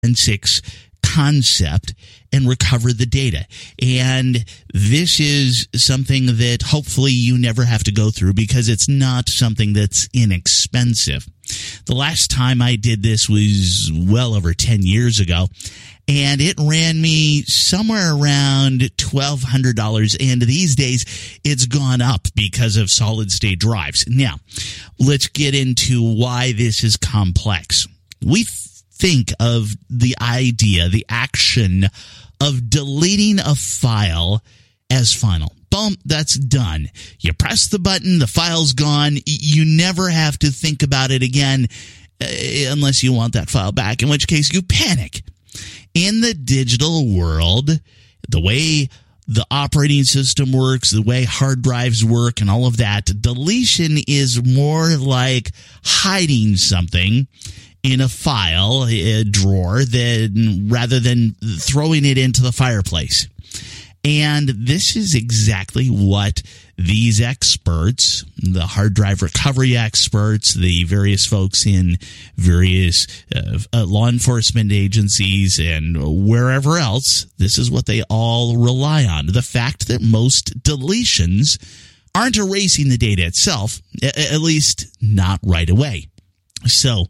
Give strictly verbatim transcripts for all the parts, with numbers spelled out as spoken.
forensics concept and recover the data. And this is something that hopefully you never have to go through because it's not something that's inexpensive. The last time I did this was well over ten years ago, and it ran me somewhere around twelve hundred dollars, and these days it's gone up because of solid-state drives. Now, let's get into why this is complex. We think of the idea, the action of deleting a file as final. Boom, that's done. You press the button, the file's gone. You never have to think about it again uh, unless you want that file back, in which case you panic. In the digital world, the way the operating system works, the way hard drives work and all of that, deletion is more like hiding something in a file, a drawer, than, rather than throwing it into the fireplace. And this is exactly what these experts, the hard drive recovery experts, the various folks in various uh, uh, law enforcement agencies and wherever else, this is what they all rely on. The fact that most deletions aren't erasing the data itself, at least not right away. So,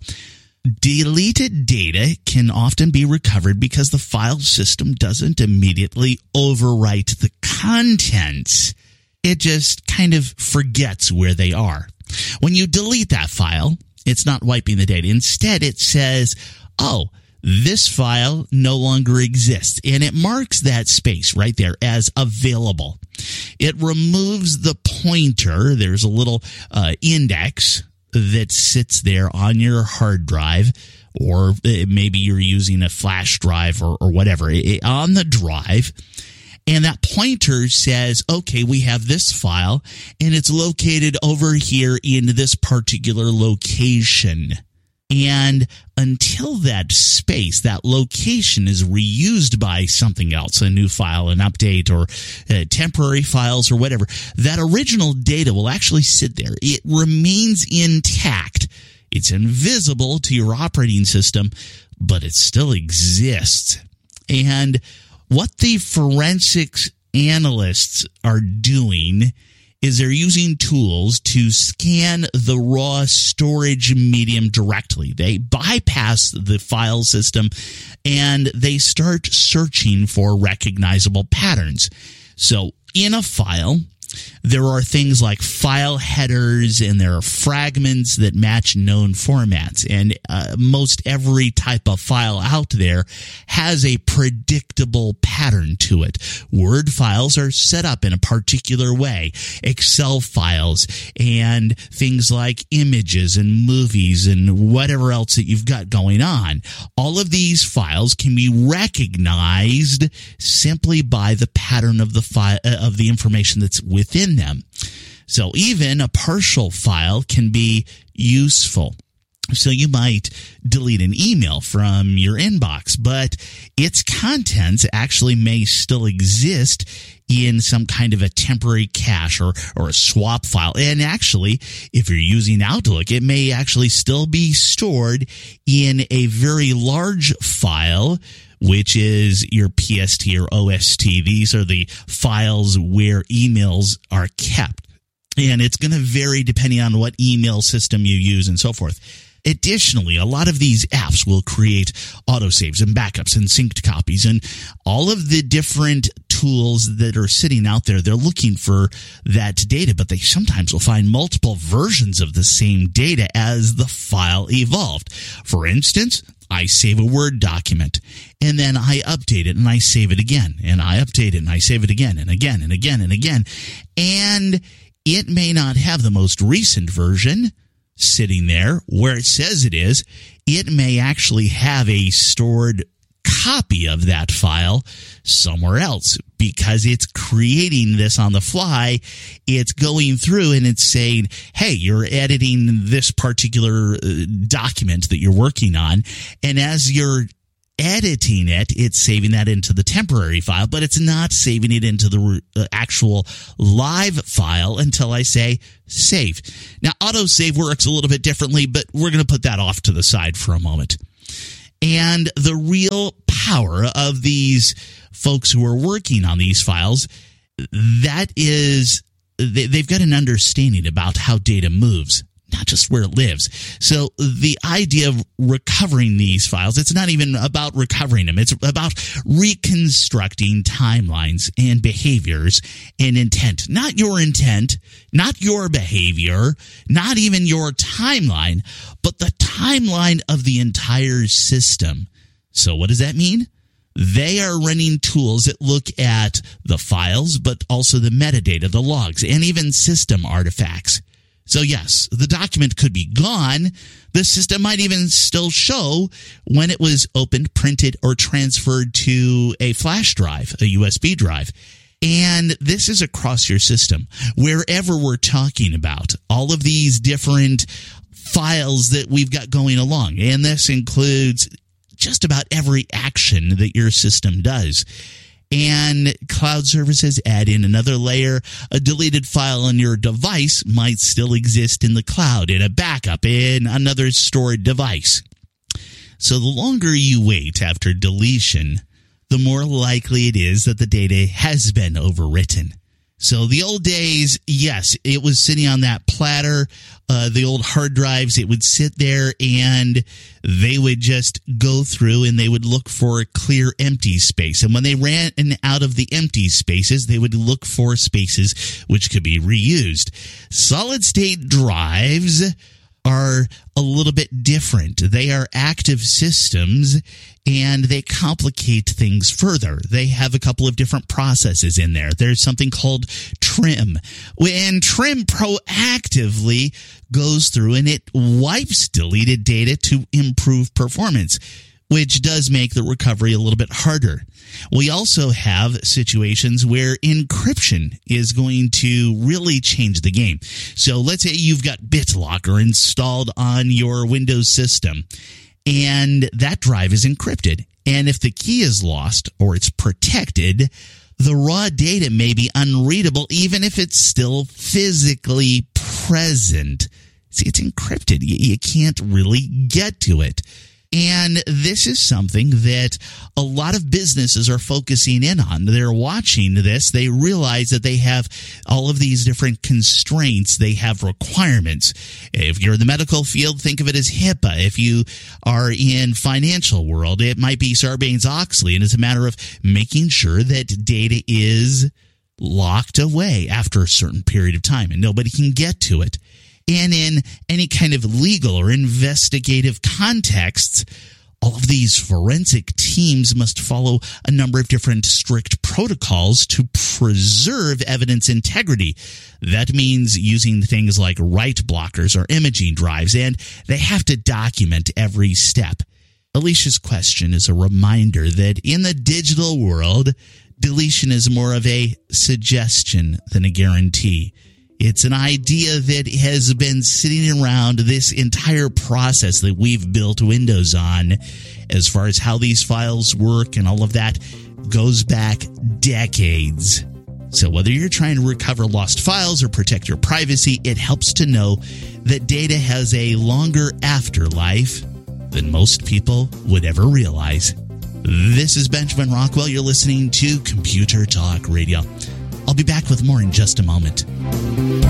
deleted data can often be recovered because the file system doesn't immediately overwrite the contents. It just kind of forgets where they are. When you delete that file, it's not wiping the data. Instead, it says, oh, this file no longer exists. And it marks that space right there as available. It removes the pointer. There's a little uh, index that sits there on your hard drive, or maybe you're using a flash drive or, or whatever, it, on the drive. And that pointer says, okay, we have this file, and it's located over here in this particular location. And until that space, that location is reused by something else, a new file, an update, or uh, temporary files or whatever, that original data will actually sit there. It remains intact. It's invisible to your operating system, but it still exists. And what the forensics analysts are doing is they're using tools to scan the raw storage medium directly. They bypass the file system and they start searching for recognizable patterns. So in a file, there are things like file headers, and there are fragments that match known formats. And uh, most every type of file out there has a predictable pattern to it. Word files are set up in a particular way. Excel files and things like images and movies and whatever else that you've got going on. All of these files can be recognized simply by the pattern of the file, uh, of the information that's within them. So even a partial file can be useful. So you might delete an email from your inbox, but its contents actually may still exist in some kind of a temporary cache or, or a swap file. And actually, if you're using Outlook, it may actually still be stored in a very large file, which is your P S T or O S T. These are the files where emails are kept. And it's going to vary depending on what email system you use and so forth. Additionally, a lot of these apps will create autosaves and backups and synced copies, and all of the different tools that are sitting out there, they're looking for that data, but they sometimes will find multiple versions of the same data as the file evolved. For instance, I save a Word document, and then I update it, and I save it again, and I update it, and I save it again, and again, and again, and again. And it may not have the most recent version sitting there where it says it is. It may actually have a stored copy of that file somewhere else because it's creating this on the fly. It's going through and it's saying, hey, you're editing this particular document that you're working on, and as you're editing it, it's saving that into the temporary file, but it's not saving it into the uh, actual live file until I say save. Now, autosave works a little bit differently, but we're going to put that off to the side for a moment. And the real power of these folks who are working on these files, that is, they've got an understanding about how data moves, not just where it lives. So the idea of recovering these files, it's not even about recovering them. It's about reconstructing timelines and behaviors and intent. Not your intent, not your behavior, not even your timeline, but the timeline of the entire system. So what does that mean? They are running tools that look at the files, but also the metadata, the logs, and even system artifacts. So yes, the document could be gone. The system might even still show when it was opened, printed, or transferred to a flash drive, a U S B drive. And this is across your system. Wherever we're talking about all of these different files that we've got going along. And this includes just about every action that your system does. And cloud services add in another layer. A deleted file on your device might still exist in the cloud, in a backup, in another stored device. So the longer you wait after deletion, the more likely it is that the data has been overwritten. So the old days, yes, it was sitting on that platter, uh, the old hard drives, it would sit there and they would just go through and they would look for a clear empty space. And when they ran out of the empty spaces, they would look for spaces which could be reused. Solid state drives are a little bit different. They are active systems and they complicate things further. They have a couple of different processes in there. There's something called trim. And trim proactively goes through and it wipes deleted data to improve performance, which does make the recovery a little bit harder. We also have situations where encryption is going to really change the game. So let's say you've got BitLocker installed on your Windows system, and that drive is encrypted. And if the key is lost or it's protected, the raw data may be unreadable even if it's still physically present. See, it's encrypted. You, you can't really get to it. And this is something that a lot of businesses are focusing in on. They're watching this. They realize that they have all of these different constraints. They have requirements. If you're in the medical field, think of it as HIPAA. If you are in financial world, it might be Sarbanes-Oxley. And it's a matter of making sure that data is locked away after a certain period of time and nobody can get to it. And in any kind of legal or investigative contexts, all of these forensic teams must follow a number of different strict protocols to preserve evidence integrity. That means using things like write blockers or imaging drives, and they have to document every step. Alicia's question is a reminder that in the digital world, deletion is more of a suggestion than a guarantee. It's an idea that has been sitting around this entire process that we've built Windows on, as far as how these files work and all of that, goes back decades. So whether you're trying to recover lost files or protect your privacy, it helps to know that data has a longer afterlife than most people would ever realize. This is Benjamin Rockwell. You're listening to Computer Talk Radio. I'll be back with more in just a moment.